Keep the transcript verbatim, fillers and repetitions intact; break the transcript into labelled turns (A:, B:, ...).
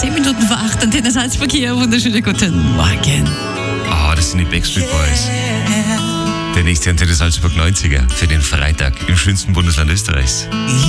A: Zehn Minuten vor acht, Antenne Salzburg hier. Wunderschönen guten Morgen.
B: Ah, oh, das sind die Backstreet Boys. Der nächste Antenne Salzburg neunziger für den Freitag im schönsten Bundesland Österreichs.